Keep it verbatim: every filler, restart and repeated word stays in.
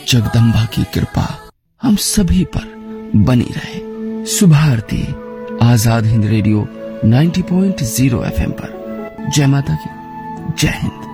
जगदम्बा की कृपा हम सभी पर बनी रहे। सुबह आरती आजाद हिंद रेडियो नब्बे पॉइंट शून्य एफएम पर। जय माता की, जय हिंद।